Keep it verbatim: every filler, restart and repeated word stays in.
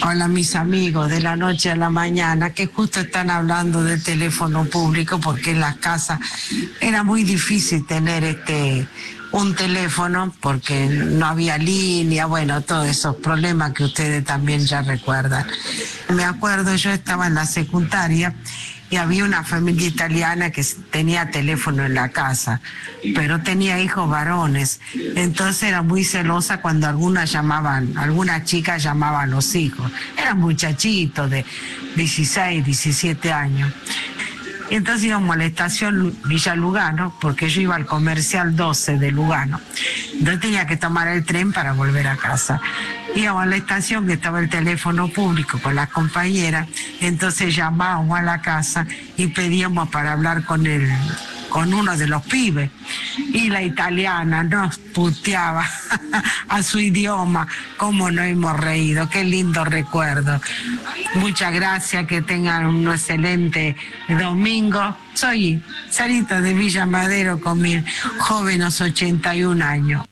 Hola mis amigos de la noche a la mañana que justo están hablando del teléfono público porque en las casas era muy difícil tener este un teléfono porque no había línea, bueno, todos esos problemas que ustedes también ya recuerdan. Me acuerdo, yo estaba en la secundaria y había una familia italiana que tenía teléfono en la casa, pero tenía hijos varones. Entonces era muy celosa cuando algunas llamaban, algunas chicas llamaban a los hijos. Eran muchachitos de dieciséis, diecisiete años. Y entonces íbamos a la estación Villa Lugano, porque yo iba al comercial doce de Lugano. Entonces tenía que tomar el tren para volver a casa. Íbamos a la estación que estaba el teléfono público con las compañeras, entonces llamábamos a la casa y pedíamos para hablar con el, con uno de los pibes. Y la italiana nos puteaba a su idioma. Cómo nos hemos reído, qué lindo recuerdo. Muchas gracias, que tengan un excelente domingo. Soy Sarita de Villa Madero con mis jóvenes ochenta y un años.